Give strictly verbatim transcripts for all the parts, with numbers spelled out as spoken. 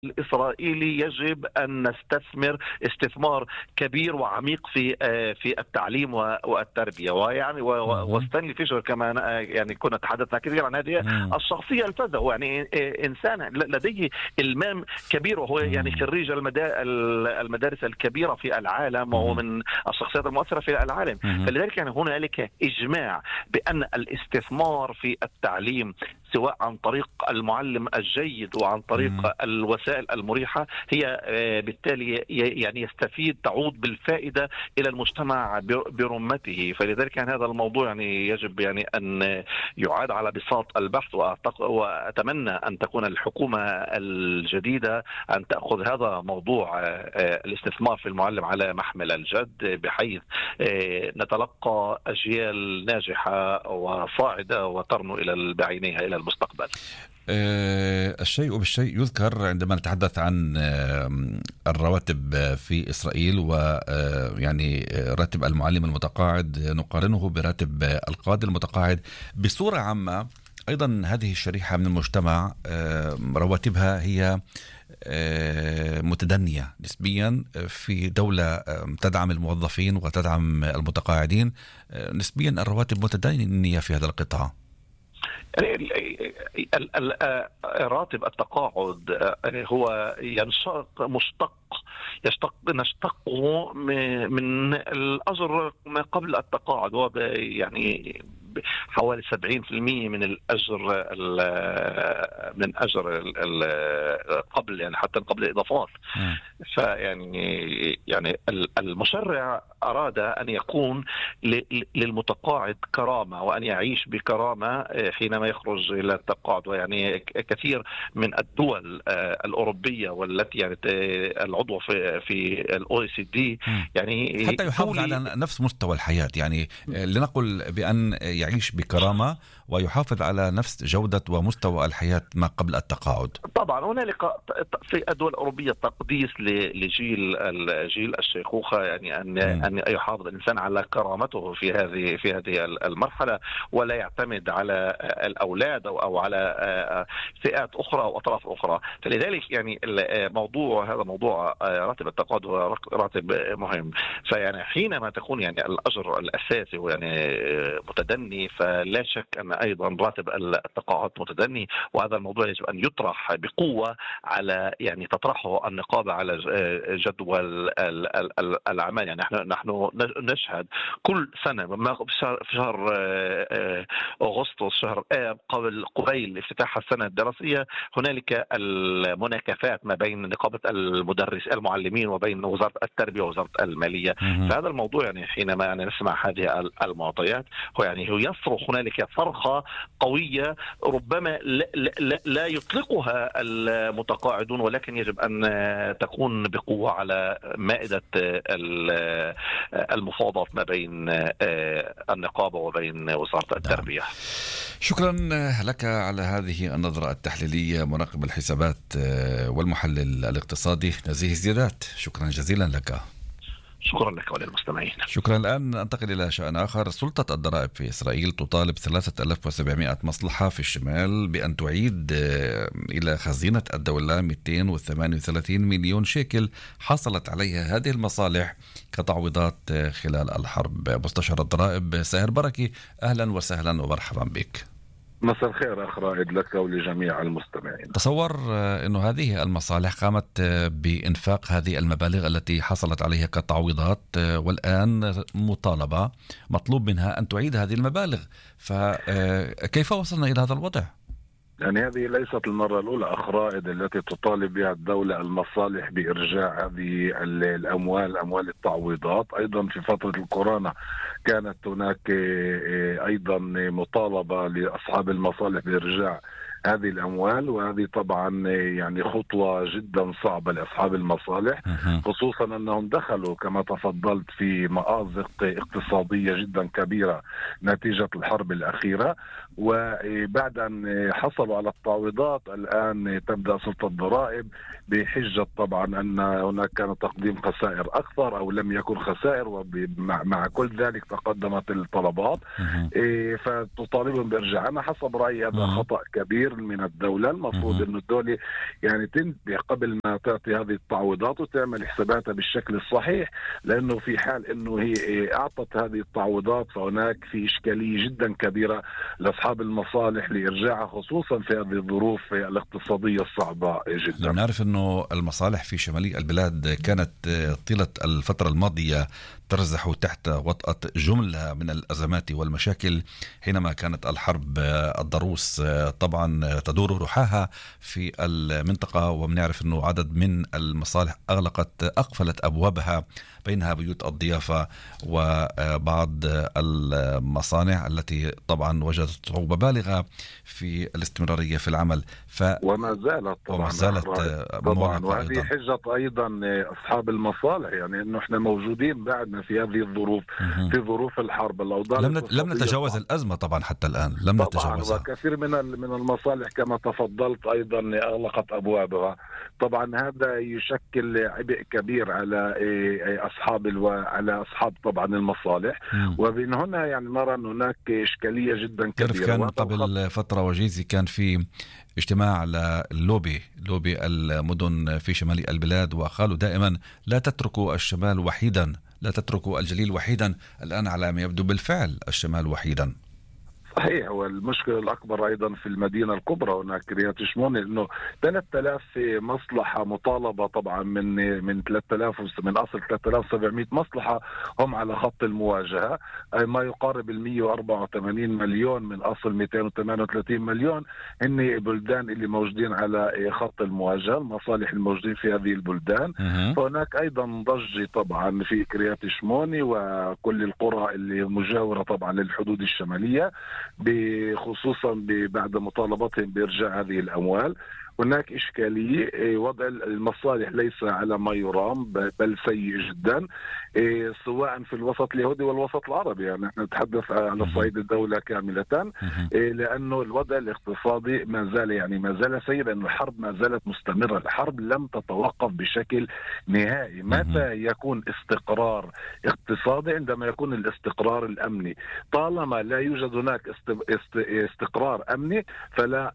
الإسرائيلي يجب أن نستثمر استثمار كبير وعميق في في التعليم والتربية. ويعني مهم. وستانلي فيشر كمان يعني كنا تحدثنا كثيرا عن هذه مم. الشخصية الفذة، هو يعني إنسان لديه إلمام كبير، وهو يعني مم. خريج المدا- المدارس الكبيرة في العالم، وهو مهم. من الشخصيات المؤثرة في العالم. مهم. فلذلك يعني هنالك إجماع بأن الاستثمار في التعليم سواء عن طريق المعلم الجيد وعن طريق مم. الوسائل المريحة هي آه، بالتالي ي- يعني يستفيد، تعود بالفائدة إلى المجتمع بر- برمته. فلذلك يعني هذا الموضوع يعني يجب يعني أن يعاد على بساط البحث، وأعتق- وأتمنى أن تكون الحكومة الجديدة أن تأخذ هذا موضوع آه، آه، الاستثمار في المعلم على محمل الجد، بحيث آه، نتلقى أجيال ناجحة وصاعدة وترنو إلى بعينها إلى المستقبل. آه، الشيء بالشيء يذكر عندما نتحدث عن آه، الرواتب في إسرائيل، ويعني راتب المعلم المتقاعد نقارنه براتب القاضي المتقاعد بصورة عامة. أيضا هذه الشريحة من المجتمع آه، رواتبها هي آه، متدنية نسبيا في دولة آه، تدعم الموظفين وتدعم المتقاعدين. آه، نسبيا الرواتب متدنية في هذا القطاع. يعني ال- ال- ال- آه، راتب التقاعد آه، هو ينشق مشتق يشتق نشتقه م- من الأجر ما قبل التقاعد، هو ب- يعني ب- حوالي سبعين بالمئة من الأجر ال- من أجر ال- ال- قبل، يعني حتى قبل الإضافات. مم. فيعني يعني ال- المشرع أراد أن يكون ل- للمتقاعد كرامة، وأن يعيش بكرامة آه، حينما يخرج إلى التقاعد. ويعني ك- كثير من الدول آه، الأوروبية والتي يعني ت- العضوة في في الأو إي سي دي مم. يعني حتى يحافظ على تولي. نفس مستوى الحياة، يعني آه، لنقل بأن يعيش بكرامة ويحافظ على نفس جودة ومستوى الحياة ما قبل التقاعد. طبعا هنالك في الدول الأوروبية تقديس ل- لجيل الجيل الشيخوخة، يعني أن مم. أن يحافظ الإنسان على كرامته في هذه في هذه المرحلة، ولا يعتمد على الأولاد أو أو على فئات أخرى أو أطراف أخرى. فلذلك يعني الموضوع هذا موضوع راتب التقاعد هو راتب مهم. فيعني حينما تكون يعني الأجر الأساسي هو يعني متدني، فلا شك أن أيضا راتب التقاعد متدني. وهذا الموضوع يجب أن يطرح بقوة على يعني تطرحه النقابة على جدول ال- ال- ال- الأعمال. يعني نحن نحن نشهد كل سنة ما في شهر في شهر آه، أغسطس، شهر آب، قبل قبيل افتتاح السنة الدراسية، هنالك المناكفات ما بين نقابة المدرس المعلمين وبين وزارة التربية ووزارة المالية. مهم. فهذا الموضوع يعني حينما يعني نسمع هذه المعطيات هو يعني هو يصرخ هنالك صرخة قوية ربما لا, لا, لا يطلقها المتقاعدون، ولكن يجب أن تكون بقوة على مائدة المفاوضات ما بين النقابة وبين وزارة التربية. شكرا لك على هذه النظرة التحليلية، مراقب الحسابات والمحلل الاقتصادي نزيه زيادات. شكرا جزيلا لك. شكرا لك وللمستمعين. شكرا. الآن ننتقل إلى شأن آخر. سلطة الضرائب في إسرائيل تطالب ثلاثة آلاف وسبعمائة مصلحة في الشمال بأن تعيد إلى خزينة الدولة مئتين وثمانية وثلاثين مليون شيكل حصلت عليها هذه المصالح كتعويضات خلال الحرب. مستشار الضرائب ساهر بركي، أهلا وسهلا ومرحبا بك. مساء الخير أخ رائد لك ولجميع المستمعين. تصور أن هذه المصالح قامت بإنفاق هذه المبالغ التي حصلت عليها كتعويضات، والآن مطالبة مطلوب منها أن تعيد هذه المبالغ، فكيف وصلنا إلى هذا الوضع؟ يعني هذه ليست المرة الأولى أخ رائد التي تطالب بها الدولة المصالح بإرجاع هذه الأموال، أموال التعويضات. أيضا في فترة الكورونا كانت هناك أيضا مطالبة لأصحاب المصالح بإرجاع هذه الأموال، وهذه طبعا يعني خطوة جدا صعبة لأصحاب المصالح، خصوصا أنهم دخلوا كما تفضلت في مأزق اقتصادية جدا كبيرة نتيجة الحرب الأخيرة. وبعد أن حصلوا على التعويضات الآن تبدأ سلطة الضرائب بحجة طبعا أن هناك كان تقديم خسائر أكثر أو لم يكن خسائر، ومع كل ذلك تقدمت الطلبات فتطالبهم بإرجاع. أنا حسب رأيي هذا خطأ كبير كبير من الدولة. المفروض أنه الدولة يعني تنتبه قبل ما تعطي هذه التعويضات وتعمل حساباتها بالشكل الصحيح، لأنه في حال أنه هي أعطت هذه التعويضات فهناك في إشكالية جدا كبيرة لأصحاب المصالح لإرجاعها، خصوصا في هذه الظروف الاقتصادية الصعبة جدا. نعرف أنه المصالح في شمالي البلاد كانت طيلة الفترة الماضية ترزح تحت وطأة جملة من الأزمات والمشاكل، حينما كانت الحرب الضروس طبعا تدور رحاها في المنطقة، وبنعرف أنه عدد من المصالح أغلقت أقفلت أبوابها، بينها بيوت الضيافة وبعض المصانع التي طبعا وجدت صعوبة بالغة في الاستمرارية في العمل. ف... وما زالت طبعا, وما زالت طبعا وهذه حجة أيضا أصحاب المصالح، يعني أنه إحنا موجودين بعدنا في هذه الظروف، في ظروف الحرب. الأوضاع لم نت... لم نتجاوز الأزمة طبعا حتى الآن، لم نتجاوزها. وكثير من من المصالح كما تفضلت أيضا أغلقت أبوابها. طبعا هذا يشكل عبء كبير على أصحاب الو... على أصحاب طبعا المصالح. م. ومن هنا يعني نرى أن هناك إشكالية جدا كبيرة. كان قبل فترة وجيزي كان في اجتماع للوبي لوبي المدن في شمال البلاد، وقالوا دائما لا تتركوا الشمال وحيدا، لا تتركوا الجليل وحيدا. الآن على ما يبدو بالفعل الشمال وحيدا. صحيح. والمشكلة الأكبر أيضا في المدينة الكبرى هناك كريات شمون، إنه ثلاثة آلاف مصلحة مطالبة طبعا من من ثلاثة آلاف من أصل ثلاثة آلاف وسبعمائة مصلحة هم على خط المواجهة، أي ما يقارب ال مئة وأربعة وثمانين مليون من أصل مئتين وثمانية وثلاثين مليون هن بلدان اللي موجودين على خط المواجهة، المصالح الموجودين في هذه البلدان. فهناك أيضا ضجة طبعا في كريات شموني وكل القرى اللي مجاورة طبعا للحدود الشمالية، بخصوصا بعد مطالبتهم بإرجاع هذه الأموال. هناك إشكالية، وضع المصالح ليس على ما يرام بل سيء جدا، سواء في الوسط اليهودي والوسط العربي. يعني نحن نتحدث على صعيد الدولة كاملة، لأنه الوضع الاقتصادي ما زال يعني ما زال سيء، لأن الحرب ما زالت مستمرة. الحرب لم تتوقف بشكل نهائي. متى يكون استقرار اقتصادي؟ عندما يكون الاستقرار الأمني. طالما لا يوجد هناك استقرار أمني فلا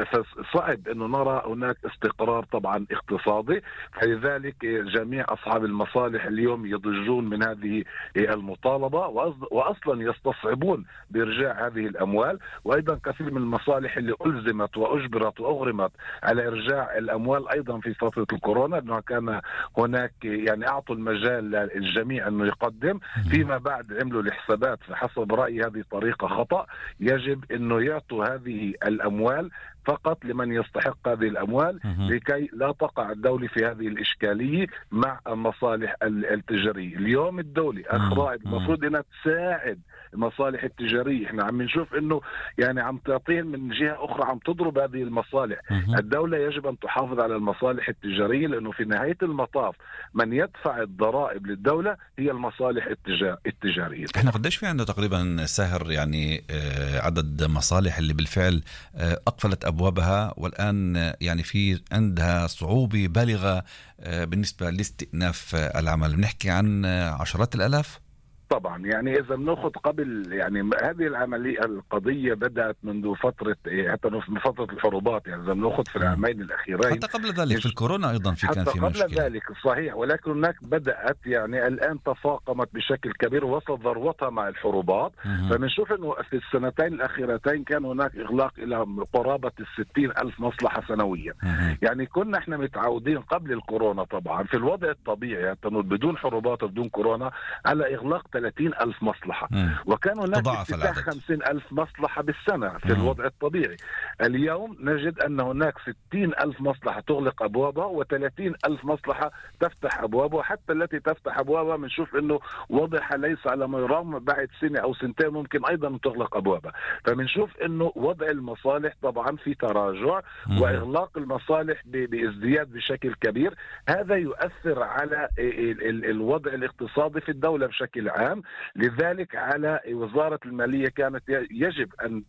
صعب أنه نرى هناك استقرار طبعا اقتصادي. فلذلك جميع أصحاب المصالح اليوم يضجون من هذه المطالبة، وأصلا يستصعبون بإرجاع هذه الأموال. وأيضا كثير من المصالح اللي ألزمت وأجبرت وأغرمت على إرجاع الأموال أيضا في فترة الكورونا، أنه كان هناك يعني أعطوا المجال للجميع أنه يقدم، فيما بعد عملوا الحسابات. فحسب رأيي هذه طريقة خطأ. يجب أنه يعطوا هذه الأموال فقط لمن يستحق هذه الأموال، لكي لا تقع الدولة في هذه الإشكالية مع المصالح التجارية. اليوم الدولة أخ رائد المفروض أنها تساعد المصالح التجارية. احنا عم نشوف انه يعني عم تعطيهم من جهة اخرى، عم تضرب هذه المصالح. الدولة يجب ان تحافظ على المصالح التجارية، لانه في نهاية المطاف من يدفع الضرائب للدولة هي المصالح التجارية. احنا قديش في عنده تقريبا ساهر يعني عدد مصالح اللي بالفعل اقفلت ابوابها، والان يعني في عندها صعوبة بالغة بالنسبة لاستئناف العمل؟ بنحكي عن عشرات الالاف طبعا. يعني إذا بناخذ قبل يعني هذه العملية القضية بدأت منذ فترة حتى من فترة الحروبات. يعني إذا بناخذ في العامين الأخيرين، حتى قبل ذلك في الكورونا أيضا في كان في قبل مشكلة. قبل ذلك صحيح، ولكن هناك بدأت يعني الآن تفاقمت بشكل كبير ووصلت ذروتها مع الحروبات. فبنشوف إنه في السنتين الأخيرتين كان هناك إغلاق إلى قرابة الستين ألف مصلحة سنويا. يعني كنا إحنا متعودين قبل الكورونا طبعا في الوضع الطبيعي يعني بدون حروبات وبدون كورونا على إغلاق ثلاثين ألف مصلحة، وكان هناك افتتاح خمسين ألف مصلحة بالسنة في مم. الوضع الطبيعي. اليوم نجد أن هناك ستين ألف مصلحة تغلق أبوابها وثلاثين ألف مصلحة تفتح أبوابها، وحتى التي تفتح أبوابها بنشوف أنه وضعها ليس على ما يرام، بعد سنة أو سنتين ممكن أيضا تغلق أبوابها. فبنشوف أنه وضع المصالح طبعا في تراجع، مم. وإغلاق المصالح بازدياد بشكل كبير. هذا يؤثر على الوضع الاقتصادي في الدولة بشكل عام. العام. لذلك على وزارة المالية كانت يجب أن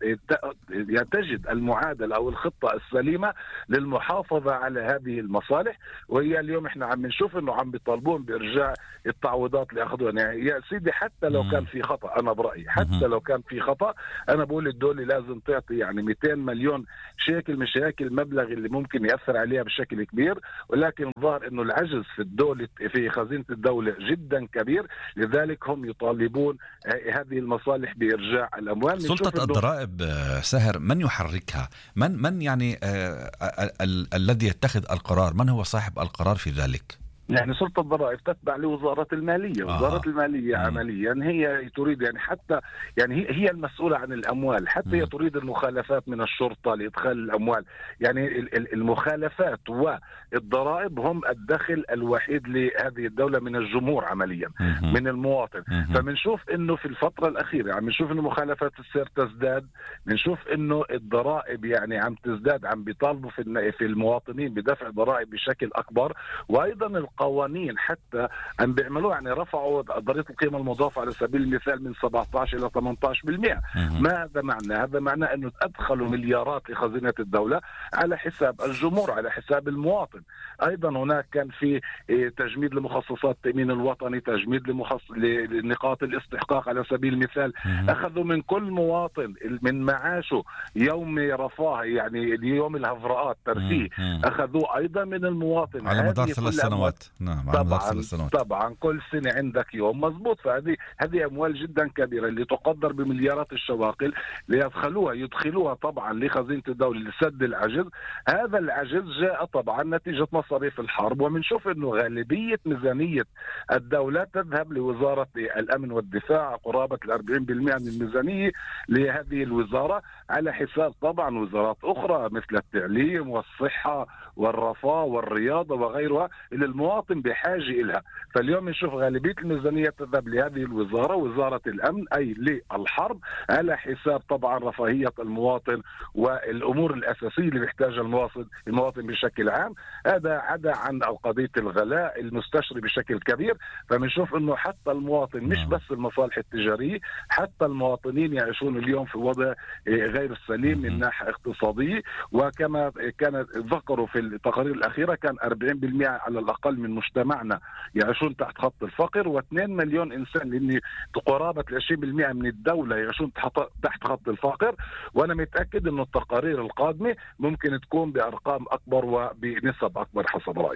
تجد المعادلة أو الخطة السليمة للمحافظة على هذه المصالح. وهي اليوم احنا عم نشوف انه عم بيطالبون بإرجاع التعويضات اللي أخذوها. يعني يا سيدي حتى لو كان في خطأ، أنا برأيي حتى لو كان في خطأ، أنا بقول الدولة لازم تعطي يعني مئتين مليون شيكل، مش هيك المبلغ اللي ممكن يأثر عليها بشكل كبير. ولكن ظهر انه العجز في الدولة في خزينة الدولة جدا كبير، لذلك هم يطالبون هذه المصالح بإرجاع الأموال. سلطة الضرائب ساهر من يحركها؟ من من يعني آه ال- الذي يتخذ القرار؟ من هو صاحب القرار في ذلك؟ يعني سلطة الضرائب تتبع لوزارة المالية. آه. وزارة المالية مم. عمليا هي تريد يعني حتى يعني هي, هي المسؤولة عن الأموال، حتى مم. هي تريد المخالفات من الشرطة لإدخال الأموال. يعني المخالفات والضرائب هم الدخل الوحيد لهذه الدولة من الجمهور عمليا، مم. من المواطن. مم. فمنشوف إنه في الفترة الأخيرة يعني بنشوف إنه مخالفات السير تزداد، بنشوف إنه الضرائب يعني عم تزداد، عم بيطالبوا في في المواطنين بدفع ضرائب بشكل أكبر. وأيضا قوانين حتى عم بيعملوها، يعني رفعوا ضريبة القيمة المضافة على سبيل المثال من سبعة عشر إلى ثمانية عشر بالمئة. ما هذا معنى؟ هذا معنى أنه أدخلوا مليارات لخزينة الدولة على حساب الجمهور، على حساب المواطن. أيضا هناك كان في تجميد لمخصصات التأمين الوطني، تجميد لمخصص لنقاط الاستحقاق على سبيل المثال. أخذوا من كل مواطن من معاشه يوم رفاه، يعني اليوم الهفرات ترفيه، أخذوه أيضا من المواطن على مدار ثلاث سنوات. نعم طبعا طبعا كل سنة عندك يوم مضبوط. فهذه هذه أموال جدا كبيرة اللي تقدر بمليارات الشواقل ليدخلوها يدخلوها طبعا لخزينة الدولة لسد العجز. هذا العجز جاء طبعا نتيجة مصاريف الحرب، ومنشوف انه غالبية ميزانية الدولة تذهب لوزارة الأمن والدفاع، قرابة الأربعين بالمئة من الميزانية لهذه الوزارة، على حساب طبعا وزارات أخرى مثل التعليم والصحة والرفاه والرياضة وغيرها اللي المواطن بحاجة إلها. فاليوم نشوف غالبية الميزانية تذهب لهذه الوزارة، وزارة الأمن، أي للحرب، على حساب طبعا رفاهية المواطن والأمور الأساسية اللي بيحتاجها المواطن المواطن بشكل عام. هذا عدا عن قضية الغلاء المستشري بشكل كبير. فبنشوف إنه حتى المواطن مش بس المصالح التجارية، حتى المواطنين يعيشون اليوم في وضع غير سليم من ناحية اقتصادية. وكما كان ذكروا في التقارير الأخيرة كان أربعين بالمئة على الأقل من مجتمعنا يعيشون تحت خط الفقر، واثنين مليون إنسان، لأن قرابة عشرين بالمئة من الدولة يعيشون تحت خط الفقر. وأنا متأكد أن التقارير القادمة ممكن تكون بأرقام أكبر وبنسب أكبر حسب رأيي.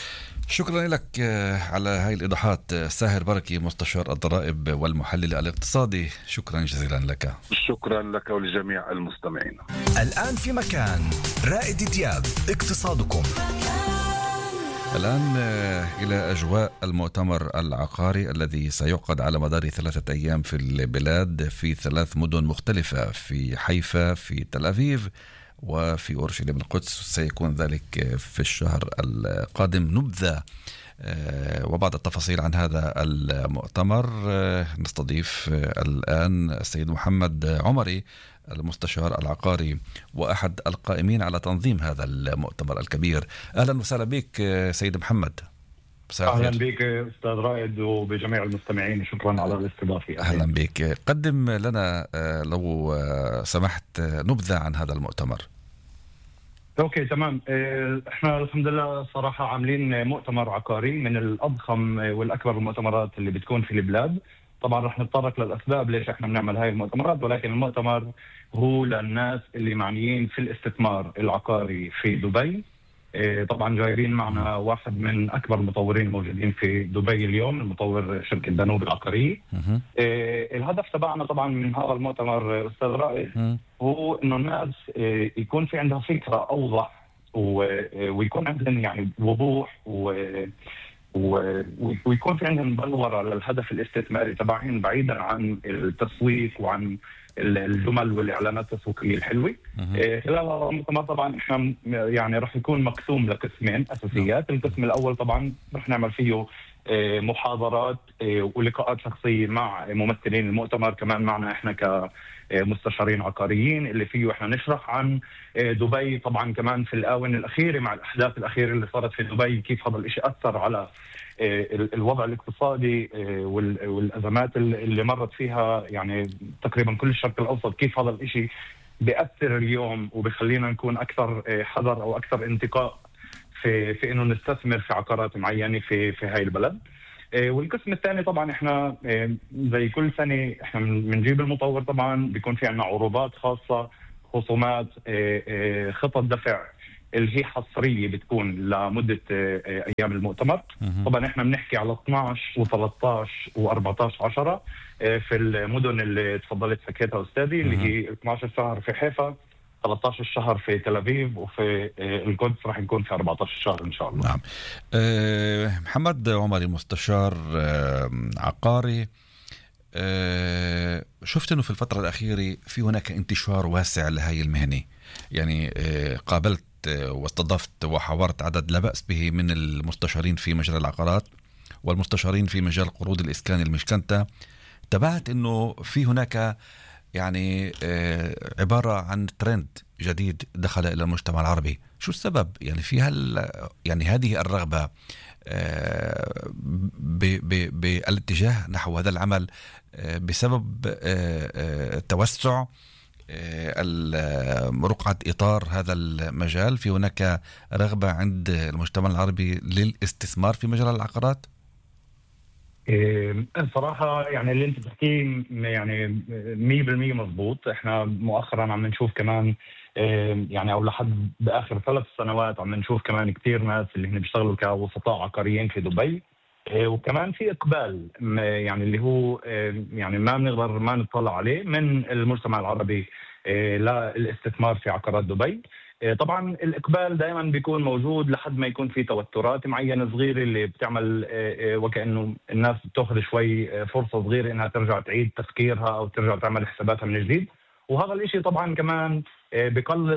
شكرا لك على هاي الإيضاحات ساهر بركي، مستشار الضرائب والمحلل الاقتصادي. شكرا جزيلا لك. شكرا لك ولجميع المستمعين. الآن في مكان رائد دياب اقتصادكم. الآن إلى أجواء المؤتمر العقاري الذي سيعقد على مدار ثلاثة أيام في البلاد في ثلاث مدن مختلفة، في حيفا، في تل أبيب، وفي أورشليم القدس. سيكون ذلك في الشهر القادم. نبذة وبعض التفاصيل عن هذا المؤتمر نستضيف الآن السيد محمد عمري، المستشار العقاري وأحد القائمين على تنظيم هذا المؤتمر الكبير. أهلا وسهلا بك سيد محمد. أهلا بك أستاذ رائد وبجميع المستمعين، شكرا على الاستضافة. أهلا بك. قدم لنا لو سمحت نبذة عن هذا المؤتمر. اوكي تمام. احنا الحمد لله صراحة عاملين مؤتمر عقاري من الأضخم والأكبر المؤتمرات اللي بتكون في البلاد. طبعا رح نتطرق للأسباب ليش احنا بنعمل هاي المؤتمرات، ولكن المؤتمر هو للناس اللي معنيين في الاستثمار العقاري في دبي. طبعا جايبين معنا واحد من أكبر المطورين الموجودين في دبي اليوم، المطور شركة دانوب العقارية. الهدف تبعنا طبعا من هذا المؤتمر أستاذ رائد هو إنه الناس يكون في عندها فكرة أوضح ويكون عندهم يعني وضوح ويكون في عندهم بلورة للهدف الاستثماري تبعهم، بعيدا عن التسويق وعن الجمل والإعلانات التسويقية الحلوة. خلال هذا المؤتمر طبعا احنا يعني راح يكون مقسوم لقسمين أساسيات. القسم الأول طبعا راح نعمل فيه محاضرات ولقاءات شخصية مع ممثلين المؤتمر. كمان معنا احنا كمستشارين عقاريين اللي فيه احنا نشرح عن دبي. طبعا كمان في الآونة الأخيرة مع الأحداث الأخيرة اللي صارت في دبي كيف هذا الإشي أثر على الوضع الاقتصادي والأزمات اللي مرت فيها يعني تقريبا كل الشرق الأوسط، كيف هذا الإشي بيأثر اليوم وبيخلينا نكون أكثر حذر أو أكثر انتقاء في في إنه نستثمر في عقارات معينة في في هاي البلد. والقسم الثاني طبعا احنا زي كل سنة احنا بنجيب المطور، طبعا بيكون في عنا عروضات خاصة، خصومات، خطط دفع اللي هي حصرية بتكون لمدة أيام المؤتمر. طبعا احنا بنحكي على اثنعش وثلاثطعش وأربعطعش عشرة في المدن اللي تفضلت حكيتها أستاذي، اللي هي اثنعش شهر في حيفا، ثلاثطعش الشهر في تل أبيب، وفي القدس راح يكون في أربعطعش الشهر إن شاء الله. نعم. أه محمد عمري، مستشار أه عقاري، أه شفت أنه في الفترة الأخيرة في هناك انتشار واسع لهذه المهنة، يعني أه قابلت واستضفت وحاورت عدد لا بأس به من المستشارين في مجال العقارات والمستشارين في مجال قروض الإسكان المشكنتة. تبعت أنه في هناك يعني عبارة عن ترند جديد دخل إلى المجتمع العربي. شو السبب يعني في هال يعني هذه الرغبة بالاتجاه نحو هذا العمل بسبب توسع رقعة إطار هذا المجال؟ في هناك رغبة عند المجتمع العربي للاستثمار في مجال العقارات؟ الصراحة يعني اللي انت بتحكيه يعني مية بالمية مضبوط. احنا مؤخرا عم نشوف كمان يعني او لحد باخر ثلاث سنوات عم نشوف كمان كتير ناس اللي هن بيشتغلوا كوسطاء عقاريين في دبي، وكمان في اقبال يعني اللي هو يعني ما بنقدر ما نطلع عليه من المجتمع العربي للاستثمار في عقارات دبي. طبعا الإقبال دائما بيكون موجود لحد ما يكون في توترات معينة صغيرة اللي بتعمل وكأنه الناس بتأخذ شوي فرصة صغيرة إنها ترجع تعيد تفكيرها أو ترجع تعمل حساباتها من جديد. وهذا الإشي طبعا كمان بقلص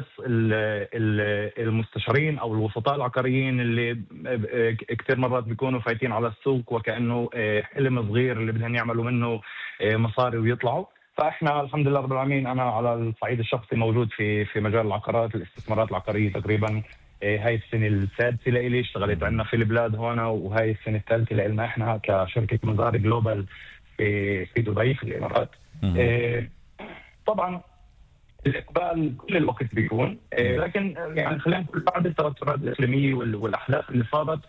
المستشارين أو الوسطاء العقاريين اللي كثير مرات بيكونوا فايتين على السوق وكأنه حلم صغير اللي بدهم يعملوا منه مصاري ويطلعوا. فاحنا الحمد لله رب العالمين، انا على الصعيد الشخصي موجود في في مجال العقارات الاستثمارات العقاريه تقريبا هاي السنه السادسه لإلي، اشتغلت عندنا في البلاد هون، وهاي السنه الثالثه لنا احنا كشركه مزار جلوبال في في دبي في الامارات. اه طبعا الاقبال كل الوقت بيكون، اه لكن يعني خلينا نقول بعد التوترات الاقليميه والاحداث اللي صارت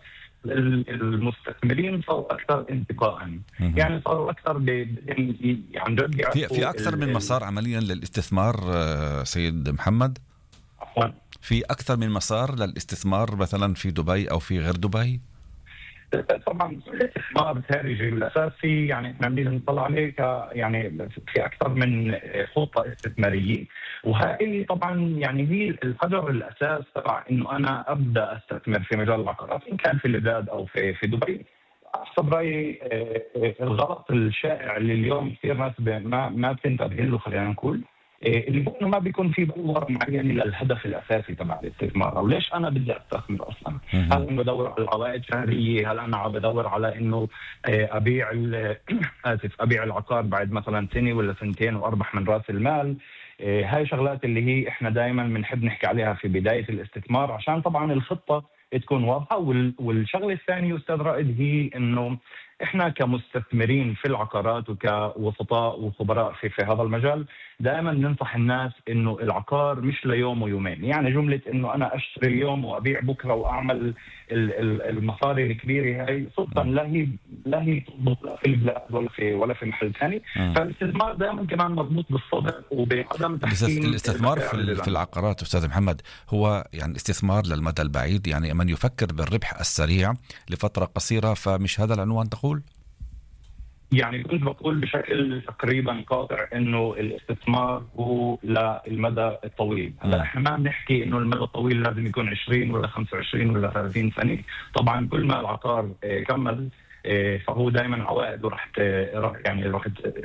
المستثمرين صاروا اكثر انتقاء، يعني صاروا اكثر عن جد في في اكثر من مسار عمليا للاستثمار سيد محمد. عفوا، في اكثر من مسار للاستثمار مثلا في دبي او في غير دبي. طبعا الاستثمار خارجي بالاساس في يعني احنا بدنا نطلع عليه يعني في اكثر من خطه استثماريه، وهذه طبعا يعني هي الحجر الاساس تبع انه انا ابدا استثمر في مجال العقارات ان كان في البلاد او في في دبي. حسب رايي الغلط الشائع اللي اليوم كثير ناس ما ما بتنتبه له، خلينا نقول اللي بقول ما بيكون في بلور معين للهدف الاساسي تبع الاستثمار، او ليش انا بدي استثمر اصلا؟ هل انا بدور على العوائد الشهريه؟ هل انا عم بدور على انه ابيع اسف ابيع العقار بعد مثلا سنه ولا سنتين واربح من راس المال؟ هاي شغلات اللي هي احنا دائما بنحب نحكي عليها في بدايه الاستثمار عشان طبعا الخطه تكون واضحه. والشغله الثانيه استاذ رائد هي انه احنا كمستثمرين في العقارات وكوسطاء وخبراء في في هذا المجال دائما ننصح الناس انه العقار مش ليوم ويومين، يعني جمله انه انا اشتري اليوم وابيع بكره واعمل المصاري الكبيره هاي صدقا لا هي لا هي في البلاد ولا في ولا في محل ثاني. فالاستثمار دائما كمان مربوط بالصبر وبعدم تحكيم. الاستثمار في, في العقارات استاذ محمد هو يعني استثمار للمدى البعيد، يعني من يفكر بالربح السريع لفتره قصيره، فمش هذا العنوان تقول؟ يعني كنت بقول بشكل تقريبا قاطع انه الاستثمار هو للمدى الطويل. هلا احنا ما بنحكي انه المدى الطويل لازم يكون عشرين ولا خمسة وعشرين ولا ثلاثين سنه، طبعا كل ما العقار كمل فهو دائما عوائده راح يعني راح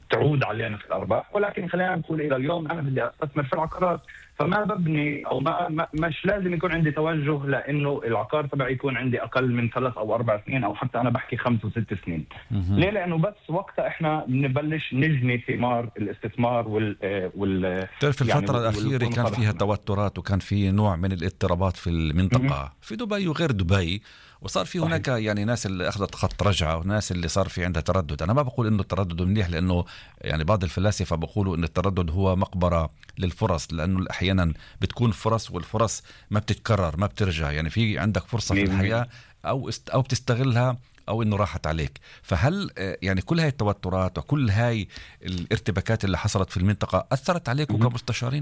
تعود علينا في الارباح. ولكن خلينا نقول الى اليوم انا بدي استثمر في العقارات، فما ببني او ما, ما مش لازم يكون عندي توجه لانه العقار تبعي يكون عندي اقل من ثلاث او اربع سنين، او حتى انا بحكي خمس وست سنين. ليه؟ لانه بس وقتها احنا بنبلش نجني ثمار الاستثمار وال وال في الفترة يعني الأخيرة كان فيها توترات وكان في نوع من الاضطرابات في المنطقة في دبي وغير دبي، وصار في هناك يعني ناس اللي أخذت خط رجعة وناس اللي صار في عندها تردد. أنا ما بقول إنه التردد منيح، لأنه يعني بعض الفلاسفة بقولوا إن التردد هو مقبرة للفرص، لأنه أحيانا بتكون فرص والفرص ما بتتكرر ما بترجع. يعني في عندك فرصة في الحياة أو است أو بتستغلها أو إنه راحت عليك. فهل يعني كل هاي التوترات وكل هاي الارتباكات اللي حصلت في المنطقة أثرت عليكم كمستشارين؟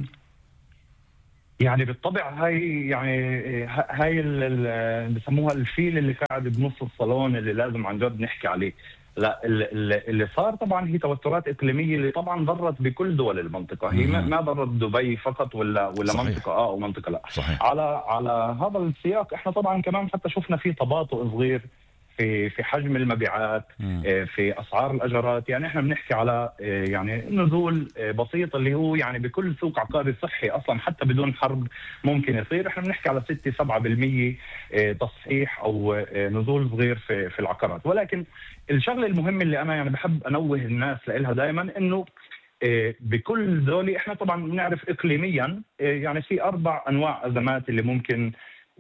يعني بالطبع هاي يعني هاي اللي بسموها الفيل اللي قاعد بنص الصالون اللي لازم عن جد نحكي عليه. لا اللي صار طبعا هي توترات إقليمية اللي طبعا ضرت بكل دول المنطقة. هي ما ضرت دبي فقط ولا ولا صحيح. منطقة اه او منطقة لا صحيح. على على هذا السياق احنا طبعا كمان حتى شفنا في تباطؤ صغير في في حجم المبيعات، في اسعار الاجارات. يعني احنا بنحكي على يعني نزول بسيط اللي هو يعني بكل سوق عقاري صحي اصلا حتى بدون حرب ممكن يصير. احنا بنحكي على ستة سبعة بالمية تصحيح او نزول صغير في في العقارات. ولكن الشغله المهمه اللي انا يعني بحب انوه الناس لها دائما انه بكل دول احنا طبعا بنعرف اقليميا يعني في اربع انواع ازمات اللي ممكن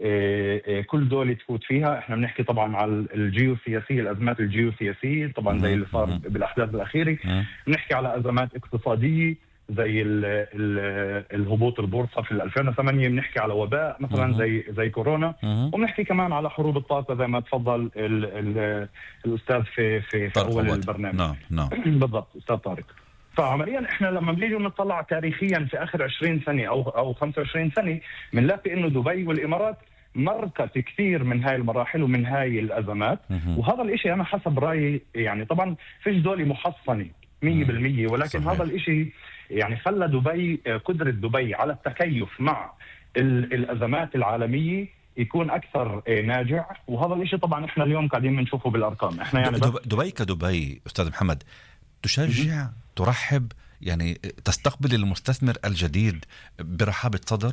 كل دولة تفوت فيها. احنا بنحكي طبعا على الجيوسياسية، الازمات الجيوسياسية طبعا زي اللي صار بالاحداث الاخيرة. بنحكي على ازمات اقتصادية زي ال ال الهبوط البورصة في ألفين وثمانية، بنحكي على وباء مثلا زي زي كورونا، وبنحكي كمان على حروب الطاقة زي ما تفضل ال ال الاستاذ في في, في اول البرنامج. نعم نعم بالضبط استاذ طارق. فعمليا احنا لما بنيجي نطلع تاريخيا في اخر عشرين سنة او او خمسة وعشرين سنة بنلاقي انه دبي والامارات مرقت كثير من هاي المراحل ومن هاي الازمات. وهذا الاشي انا حسب رايي يعني طبعا فيش دولة محصنة مية بالمية، ولكن صحيح. هذا الاشي يعني خلى دبي قدرة دبي على التكيف مع الازمات العالمية يكون اكثر ناجع. وهذا الاشي طبعا احنا اليوم قاعدين بنشوفه بالارقام. احنا يعني دبي كدبي استاذ محمد تشجع ترحب يعني تستقبل المستثمر الجديد برحابة صدر؟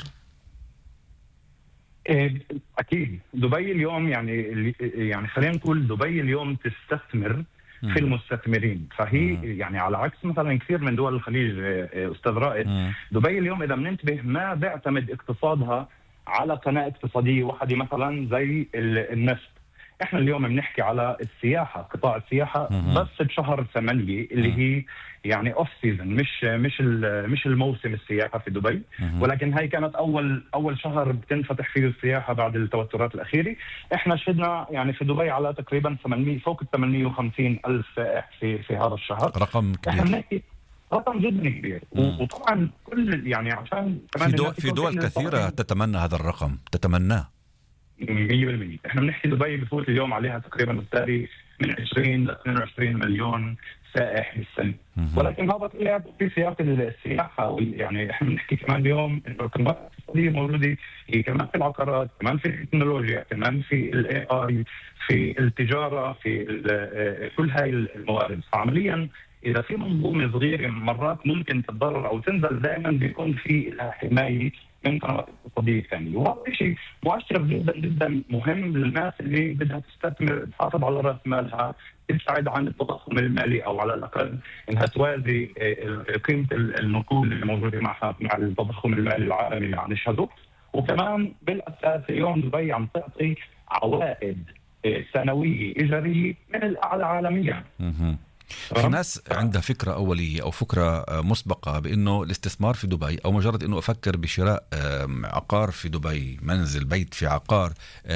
اكيد دبي اليوم يعني يعني خلينا نقول دبي اليوم تستثمر في المستثمرين. فهي يعني على عكس مثلا كثير من دول الخليج استاذ رائد، دبي اليوم اذا بننتبه ما بيعتمد اقتصادها على قناة اقتصادية واحدة مثلا زي النفط. احنا اليوم بنحكي على السياحة، قطاع السياحة بس بشهر ثمانية اللي هي يعني اوف سيزون، مش مش مش الموسم السياحة في دبي، ولكن هاي كانت اول اول شهر بتنفتح فيه السياحة بعد التوترات الأخيرة. احنا شهدنا يعني في دبي على تقريبا ثمانمية فوق ثمانمية وخمسين ألف سائح في في هذا الشهر. رقم كبير. احنا بنحكي رقم جدا كبير. وطبعا كل يعني عشان كمان في دول, في دول كثيرة تتمنى هذا الرقم، تتمناه مية بالمية. احنا بنحكي دبي بفوت اليوم عليها تقريبا بالتالي من عشرين ل اثنين وعشرين مليون سائح بالسنة. ولكن هذا في سياق السياحة. يعني احنا بنحكي كمان اليوم انه القنوات الاقتصادية موجودة هي كمان في العقارات، كمان في التكنولوجيا، كمان في الاي اي، في التجارة، في كل هاي الموارد. فعمليا اذا في منظومة صغيرة مرات ممكن تتضرر او تنزل، دائما بيكون في لها حماية من قنوات اقتصادية ثانية. وهذا شيء مؤشر جدا جدا مهم للناس اللي بدها تستثمر، تحافظ على راس مالها، تبتعد عن التضخم المالي او على الاقل انها توازي قيمة النقود اللي موجودة معها مع التضخم المالي العالمي اللي عم نشهده. وكمان بالاساس اليوم دبي عم تعطي عوائد سنوية إيجارية من الأعلى عالميا. في ناس عندها فكرة أولية أو فكرة مسبقة بأنه الاستثمار في دبي أو مجرد أنه أفكر بشراء عقار في دبي، منزل بيت في عقار،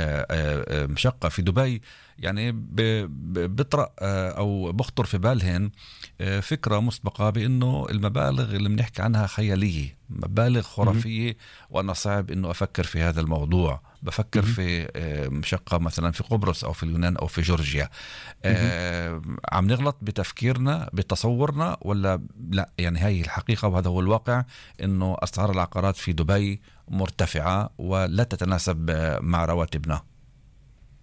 شقة في دبي، يعني بطرق أو بخطر في بالهن فكرة مسبقة بأنه المبالغ اللي بنحكي عنها خيالية، مبالغ خرافية، وأنا صعب أنه أفكر في هذا الموضوع. بفكر في شقة مثلا في قبرص أو في اليونان أو في جورجيا. عم نغلط بتفكيرنا بتصورنا ولا لا؟ يعني هاي الحقيقة وهذا هو الواقع، أنه أسعار العقارات في دبي مرتفعة ولا تتناسب مع رواتبنا.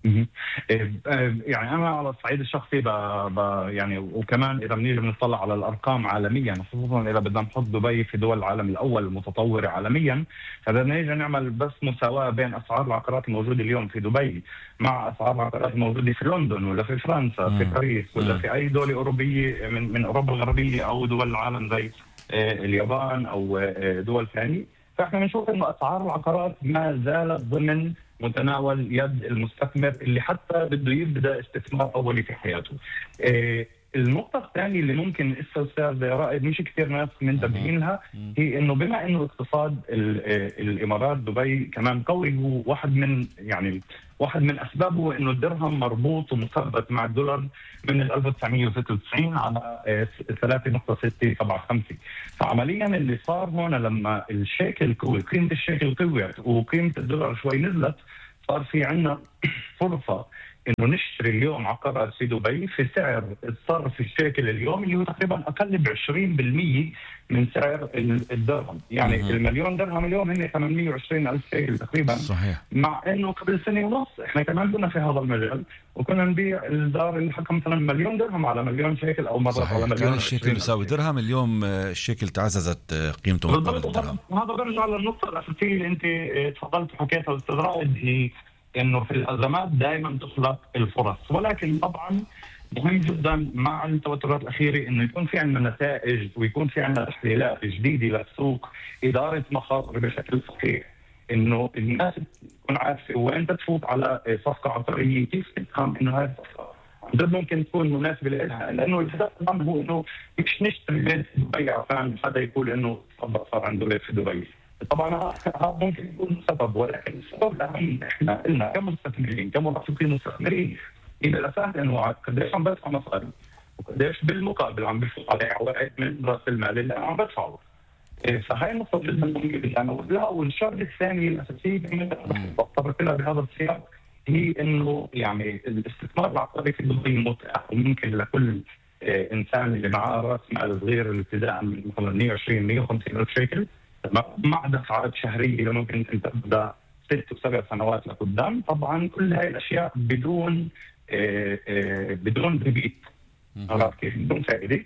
مهم. إيه، آه، يعني انا على الصعيد الشخصي ب... ب... يعني وكمان اذا بنيجي بنطلع على الارقام عالميا، خصوصا اذا بدنا نحط دبي في دول العالم الاول المتطوره عالميا، فبدنا نيجي نعمل بس مساواه بين اسعار العقارات الموجوده اليوم في دبي مع اسعار العقارات الموجوده في لندن ولا في فرنسا في باريس ولا في اي دوله اوروبيه من من اوروبا الغربيه او دول العالم زي آه، اليابان او آه، دول ثانيه. فاحنا بنشوف انه اسعار العقارات ما زالت ضمن متناول يد المستثمر اللي حتى بده يبدا استثمار اولي في حياته. إيه النقطة الثانية اللي ممكن لسه أستاذ رائد مش كثير ناس منتبهين لها، هي إنه بما إنه اقتصاد الإمارات دبي كمان قوي، هو واحد من يعني واحد من أسبابه إنه الدرهم مربوط ومثبت مع الدولار من ألف وتسعمية وستة وتسعين على ثلاثة فاصلة ستة سبعة خمسة. فعمليا اللي صار هون لما الشيكل قوي، قيمة الشيكل قويت وقيمة الدولار شوي نزلت، صار في عندنا فرصة انه نشتري اليوم عقارات في دبي في سعر الصرف الشيكل اليوم اللي هو تقريبا اقل ب عشرين بالمية من سعر الدرهم. يعني مم. المليون درهم اليوم هن ثمانمية وعشرين ألف شيكل تقريبا. صحيح. مع انه قبل سنه ونص احنا كمان كنا في هذا المجال وكنا نبيع الدار اللي حكم مثلا مليون درهم على مليون شيكل او مرات على مليون. كان الشيكل يساوي درهم، اليوم الشيكل تعززت قيمته مقابل الدرهم. وهذا برجع للنقطه الاساسيه اللي انت تفضلت وحكيتها استاذ رائد، هي انه في الازمات دائما تخلق الفرص، ولكن طبعا مهم جدا مع التوترات الاخيره انه يكون في عندنا نتائج ويكون في عندنا تحليلات جديده للسوق، اداره مخاطر بشكل صحيح، انه الناس تكون عارفه وين تفوت على صفقه عقاريه، كيف تفهم انه هذه الصفقه عن جد ممكن تكون مناسبه لها، لانه الهدف طبعا هو انه مش نشتري بيت في دبي عشان حدا يقول انه صار عنده بيت في دبي. طبعا هذا ممكن يكون سبب، ولكن السبب الاهم احنا قلنا كمستثمرين كمرافقين مستثمرين الى الاساس انه قديش عم بدفع مصاري وقديش بالمقابل عم بفوت عليه عوائد من راس المال اللي عم بدفعه. فهي النقطه جدا مهمه بدي انوه لها. والشغله الثانيه الاساسيه اللي بتطرق لها بهذا السياق هي انه يعني الاستثمار العقاري في دبي متاح وممكن لكل انسان اللي معاه راس مال صغير ابتداء من مثلا مية وعشرين مية وخمسين الف شيكل مع دفعات شهريه ممكن انت تبدا ست وسبع سنوات لقدام. طبعا كل هاي الاشياء بدون آآ آآ بدون ريبيت، عرفت كيف؟ بدون فائده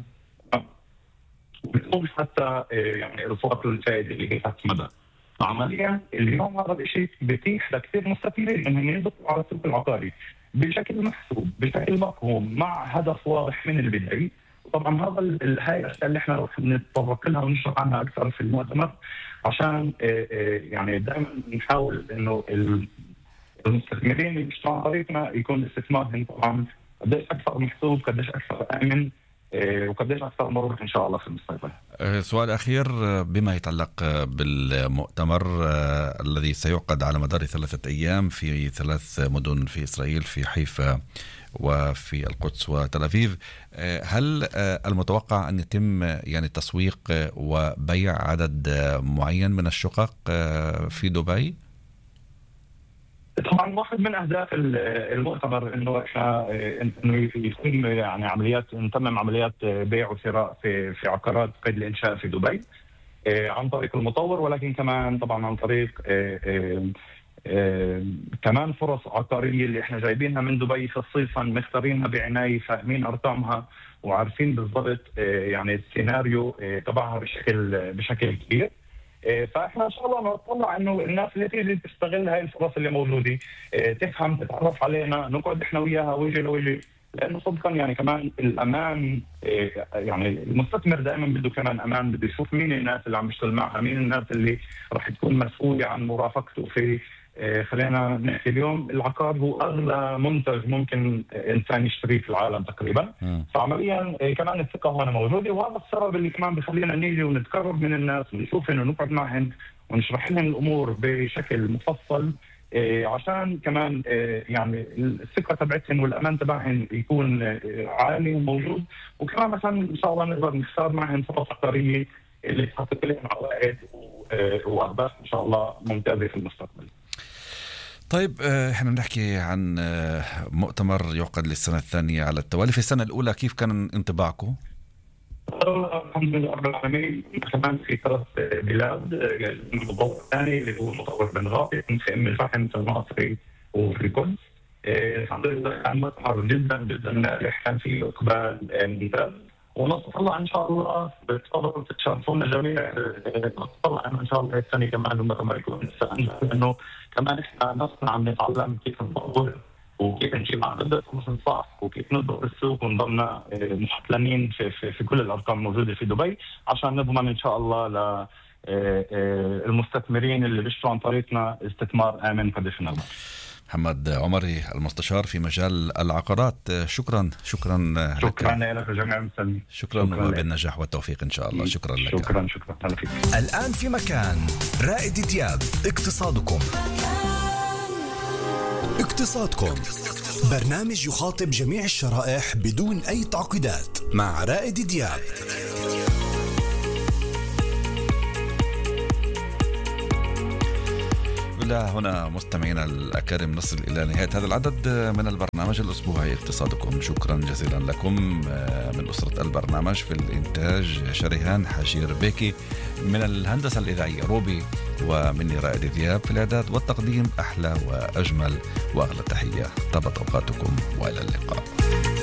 وبدون حتى يعني رفعات الفائده اللي هي تحت مدى. عمليا اليوم هذا الشيء بيتيح لكثير مستثمرين انهم ينضبطوا على السوق العقاري بشكل محسوب بشكل مفهوم مع هدف واضح من البدايه. طبعا هذا هاي الاشياء اللي احنا رح نتطرق لها ونشرح عنها اكثر في المؤتمر، عشان يعني دائما نحاول انه المستثمرين اللي بيشتغلوا عن طريقنا يكون استثمارهم طبعا قديش اكثر محسوب، قديش اكثر امن، وقديش اكثر مربح ان شاء الله في المستقبل. سؤال اخير بما يتعلق بالمؤتمر الذي سيعقد على مدار ثلاثه ايام في ثلاث مدن في اسرائيل، في حيفا وفي القدس وتل أبيب، هل المتوقع أن يتم يعني تسويق وبيع عدد معين من الشقق في دبي؟ طبعا واحد من أهداف المؤتمر إنه إنه يتم يعني عمليات نتمم عمليات بيع وشراء في في عقارات قيد الإنشاء في دبي عن طريق المطور، ولكن كمان طبعا عن طريق آه، كمان فرص عقارية اللي احنا جايبينها من دبي خصيصا، مختارينها بعناية، فاهمين ارقامها وعارفين بالضبط آه، يعني السيناريو آه، تبعها بشكل بشكل كبير. آه، فاحنا ان شاء الله نطلع انه الناس اللي تيجي تستغل هاي الفرص اللي موجودة آه، تفهم، تتعرف علينا، نقعد احنا وياها وجه لوجه، لانه صدقا يعني كمان الامان آه، يعني المستثمر دائما بده كمان امان، بده يشوف مين الناس اللي عم يشتغل معها، مين الناس اللي راح تكون مسؤولة عن مرافقته في خلينا نحكي اليوم العقار هو أغلى منتج ممكن إنسان يشتريه في العالم تقريبا. م. فعمليا كمان الثقة هنا موجودة، وهذا السبب اللي كمان بخلينا نيجي ونتقرب من الناس ونشوف إنه نقعد معهم ونشرح لهم الأمور بشكل مفصل عشان كمان يعني الثقة تبعتهم والأمان تبعهم يكون عالي وموجود، وكمان مثلا إن شاء الله نقدر نختار معهم فرص عقارية اللي تحقق لهم عوائد وأرباح إن شاء الله ممتازة في المستقبل. طيب احنا بنحكي عن مؤتمر يعقد للسنة الثانية على التوالي. في السنة الأولى كيف كان انطباعكم؟ الحمد لله رب العالمين. كمان في ثلاث بلاد، المطور الثاني اللي هو مطور بن غافي في أم الفحم في المصري وفي القدس، الحمد لله كان مؤتمر جدا جدا ناجح، كان فيه اقبال ممتاز، ونتطلع ان شاء الله بتفضلوا تشرفونا جميعا. نتطلع انه ان شاء الله السنه كمان المؤتمر يكون انجح، لانه كمان احنا نصنع عم نتعلم كيف نطور وكيف نجيب عدد صح وكيف نضبط السوق ونضلنا محتلمين في, في, في كل الارقام الموجوده في دبي، عشان نضمن ان شاء الله ل المستثمرين اللي بيشتروا عن طريقنا استثمار آمن بروفيشنال. محمد عمري المستشار في مجال العقارات، شكرا شكرا شكرا لك جميع المستمعين. شكرا, شكرا وبالنجاح والتوفيق ان شاء الله. شكرا لك. شكرا شكرا لك. الآن في مكان رائد دياب، اقتصادكم اقتصادكم، برنامج يخاطب جميع الشرائح بدون أي تعقيدات مع رائد دياب. هنا مستمعينا الأكارم نصل إلى نهاية هذا العدد من البرنامج الأسبوعي اقتصادكم. شكرا جزيلا لكم من أسرة البرنامج. في الإنتاج شريهان حشير بيكي، من الهندسة الإذاعية روبي، ومني رائد دياب في الإعداد والتقديم. أحلى وأجمل وأغلى تحية، طابت أوقاتكم وإلى اللقاء.